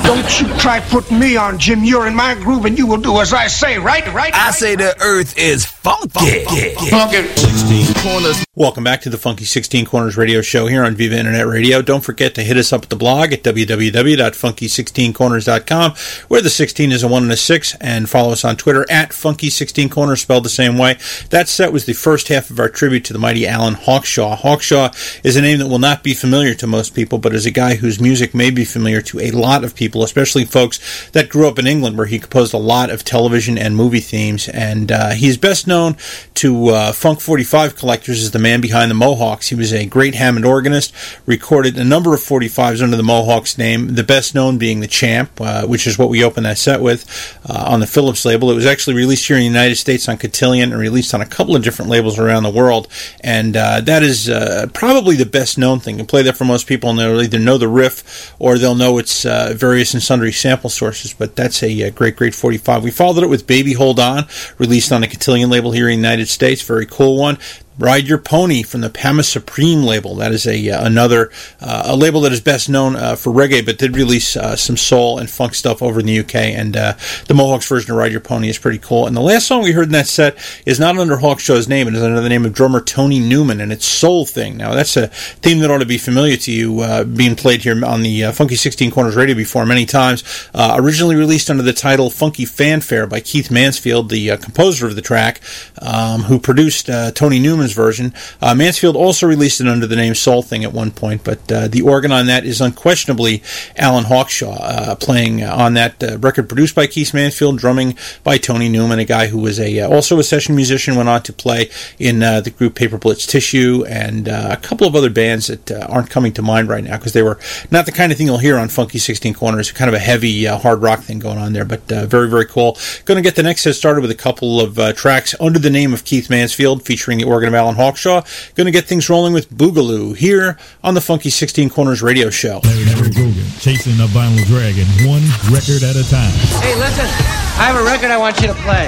Don't you try putting me on, Jim. You're in my groove and you will do as I say, right? I say the earth is funky. Funky. 16 corners. Welcome back to the Funky 16 Corners radio show here on Viva Internet Radio. Don't forget to hit us up at the blog at www.funky16corners.com, where the 16 is a 1 and a 6, and follow us on Twitter at Funky16Corners, spelled the same way. That set was the first half of our tribute to the mighty Alan Hawkshaw. Hawkshaw is a name that will not be familiar to most people, but is a guy whose music may be familiar to a lot of people, especially folks that grew up in England, where he composed a lot of television and movie themes. And he's best known to Funk 45 collectors as the man behind the Mohawks. He was a great Hammond organist, recorded a number of 45s under the Mohawks name, the best known being The Champ, which is what we opened that set with on the Philips label. It was actually released here in the United States on Cotillion and released on a couple of different labels around the world. And that is probably the best known thing. You play that for most people and they'll either know the riff or they'll know its various and sundry sample sources, but that's a great 45. We followed it with Baby Hold On, released on the Cotillion label here in the United States. Very cool one. Ride Your Pony from the Pama Supreme label. That is another label that is best known for reggae, but did release some soul and funk stuff over in the UK, and the Mohawks version of Ride Your Pony is pretty cool. And the last song we heard in that set is not under Hawkshaw's name. It is under the name of drummer Tony Newman, and it's Soul Thing. Now, that's a theme that ought to be familiar to you, being played here on the Funky 16 Corners radio before many times. Originally released under the title Funky Fanfare by Keith Mansfield, the composer of the track, who produced Tony Newman's version. Mansfield also released it under the name Soul Thing at one point, but the organ on that is unquestionably Alan Hawkshaw, playing on that record produced by Keith Mansfield, drumming by Tony Newman, a guy who was also a session musician, went on to play in the group Paper Blitz Tissue and a couple of other bands that aren't coming to mind right now because they were not the kind of thing you'll hear on Funky 16 Corners, kind of a heavy hard rock thing going on there, but very cool. Going to get the next set started with a couple of tracks under the name of Keith Mansfield featuring the organ of Alan Hawkshaw. Going to get things rolling with Boogaloo here on the Funky 16 Corners radio show. Larry Rogan, chasing a vinyl dragon, one record at a time. Hey, listen, I have a record I want you to play.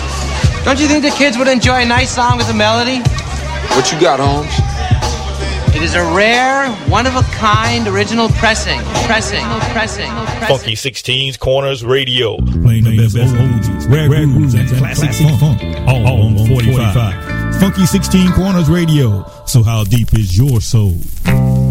Don't you think the kids would enjoy a nice song with a melody? What you got, Holmes? It is a rare, one-of-a-kind original pressing. Funky 16 Corners Radio. Playing the best oldies, rare grooves, and classic funk. All on 45. Funky 16 Corners Radio. So how deep is your soul?